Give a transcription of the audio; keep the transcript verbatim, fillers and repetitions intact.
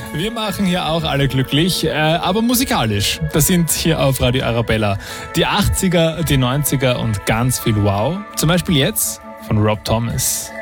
Wir machen hier auch alle glücklich, äh, aber musikalisch. Das sind hier auf Radio Arabella die achtziger, die neunziger und ganz viel Wow. Zum Beispiel jetzt von Rob Thomas.